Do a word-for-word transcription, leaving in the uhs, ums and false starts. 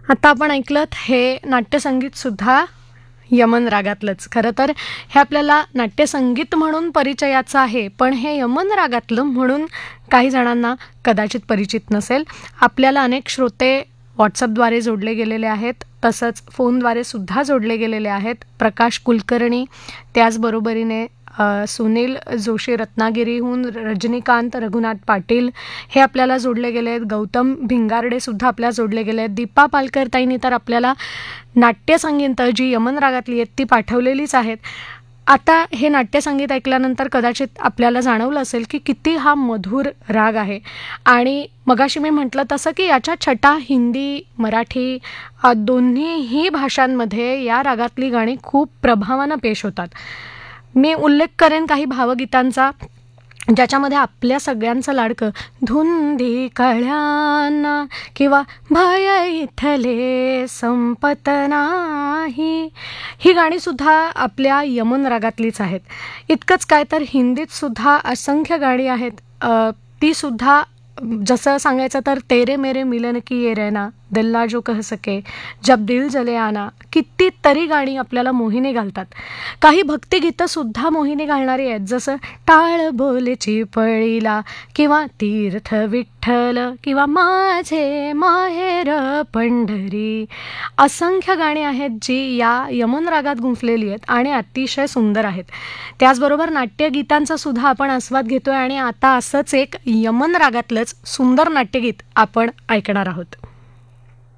आता आपण ऐकलत हे नाट्यसंगीतसुद्धा यमन रागातलंच. खरं तर हे आपल्याला नाट्यसंगीत म्हणून परिचयाचं आहे, पण हे यमन रागातलं म्हणून काही जणांना कदाचित परिचित नसेल. आपल्याला अनेक श्रोते व्हॉट्सअपद्वारे जोडले गेलेले आहेत, तसंच फोनद्वारे सुद्धा जोडले गेलेले आहेत. प्रकाश कुलकर्णी, त्याचबरोबरीने सुनील जोशी रत्नागिरीहून, रजनीकांत रघुनाथ पाटील हे आपल्याला जोडले गेले आहेत. गौतम भिंगारडेसुद्धा आपल्याला जोडले गेले आहेत. दीपा पालकर ताईंनी तर आपल्याला नाट्यसंगीत जी यमन रागातली आहेत ती पाठवलेलीच आहेत. आता हे नाट्यसंगीत ऐकल्यानंतर कदाचित आपल्याला जाणवलं असेल की किती हा मधुर राग आहे. आणि मगाशी मी म्हटलं तसं की याच्या छटा हिंदी, मराठी दोन्हीही भाषांमध्ये या रागातली गाणी खूप प्रभावानं पेश होतात. मी उल्लेख करेन काही भावगीतांचा, ज्याच्यामध्ये आपल्या सगळ्यांचं लाडकं धुंदी कळ्यांना किंवा भय इथले संपत नाही, ही गाणीसुद्धा आपल्या यमन रागातलीच आहेत. इतकंच काय तर हिंदीतसुद्धा असंख्य गाणी आहेत. तीसुद्धा जसं सांगायचं तर तेरे मेरे मिलन की ये रहना, दिल ना जो कह सके, जब दिल जले आना, कितीतरी गाणी आपल्याला मोहिनी घालतात. काही भक्तिगीतंसुद्धा मोहिनी घालणारी आहेत, जसं टाळ बोलेची पळीला किंवा तीर्थ विठ्ठल किंवा माझे माहेर पंढरी. असंख्य गाणी आहेत जी या यमन रागात गुंफलेली आहेत आणि अतिशय सुंदर आहेत. त्याचबरोबर नाट्यगीतांचा सुद्धा आपण आस्वाद घेतोय आणि आता असंच एक यमन रागातलंच सुंदर नाट्यगीत आपण ऐकणार आहोत.